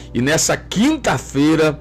E nesta quinta-feira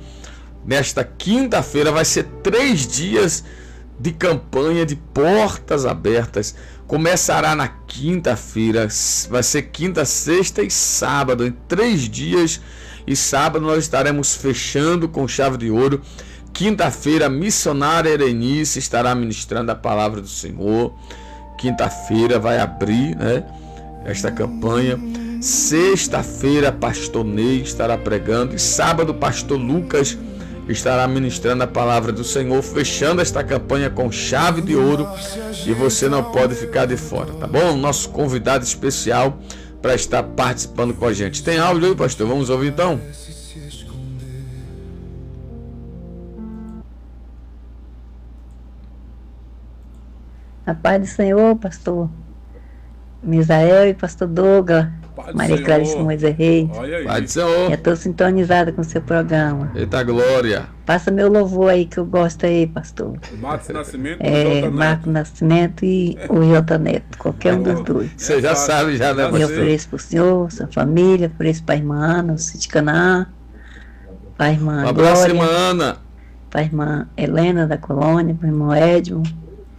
vai ser 3 dias de campanha de portas abertas. Começará na quinta-feira, vai ser quinta, sexta e sábado, em 3 dias. E sábado nós estaremos fechando com chave de ouro. Quinta-feira, a missionária Erenice estará ministrando a palavra do Senhor. Quinta-feira vai abrir, né, esta campanha. Sexta-feira, pastor Ney estará pregando. E sábado, pastor Lucas estará ministrando a palavra do Senhor, fechando esta campanha com chave de ouro. E você não pode ficar de fora, tá bom? Nosso convidado especial para estar participando com a gente. Tem áudio aí, pastor? Vamos ouvir então? A paz do Senhor, pastor Misael e pastor Douglas, Maria Clarice Moisés Reis. Paz do Senhor. Eu estou sintonizada com o seu programa. Eita glória. Passa meu louvor aí que eu gosto aí, pastor. Marcos Nascimento Marcos Nascimento e o Jota Neto, qualquer um dos dois. Você já sabe, já, né, pastor? Eu ofereço para o senhor, sua família, ofereço para a irmã Ana, no Sítio Canaã, para a irmã Um abraço, Glória, irmã Ana. para a irmã Helena da Colônia, para o irmão Edmo,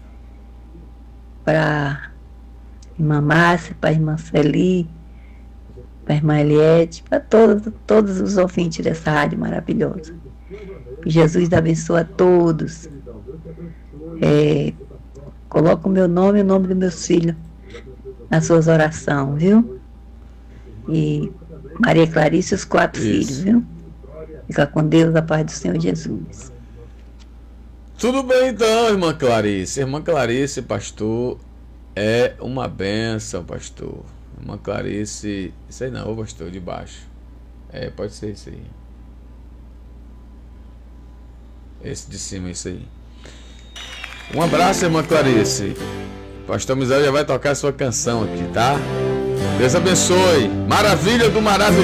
para a irmã Márcia, para a irmã Celi, para a irmã Eliette, para todos os ouvintes dessa rádio maravilhosa. Que Jesus abençoe a todos. Coloca o meu nome e o nome dos meus filhos nas suas orações, viu? E Maria Clarice e os 4 filhos, viu? Fica com Deus, a paz do Senhor Jesus. Tudo bem então, irmã Clarice. Irmã Clarice, pastor, é uma bênção, pastor. Irmã Clarice, isso aí não, pastor, de baixo. Pode ser isso aí. Esse de cima, isso aí. Um abraço, irmã Clarice. Pastor Misael já vai tocar a sua canção aqui, tá? Deus abençoe. Maravilha do maravilhoso.